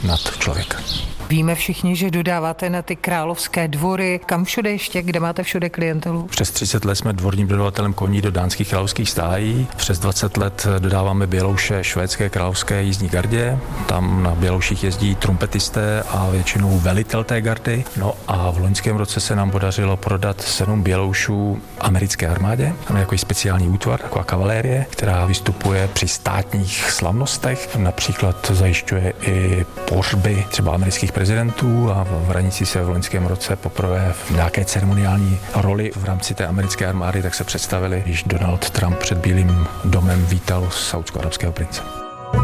nad člověka. Víme všichni, že dodáváte na ty královské dvory. Kam všude ještě, kde máte všude klientelu? Přes 30 let jsme dvorním dodavatelem koní do dánských královských stájí. Přes 20 let dodáváme bělouše švédské královské jízdní gardě. Tam na bělouších jezdí trumpetisté a většinou velitel té gardy. No a v loňském roce se nám podařilo prodat 7 běloušů americké armádě. Tam je jako speciální útvar, taková kavalérie, která vystupuje při státních slavnostech. Například zajišťuje i pohřby třeba amerických prezidentů a v hranici se v loňském roce poprvé v nějaké ceremoniální roli v rámci té americké armády tak se představili, když Donald Trump před Bílým domem vítal saúdsko-arabského prince.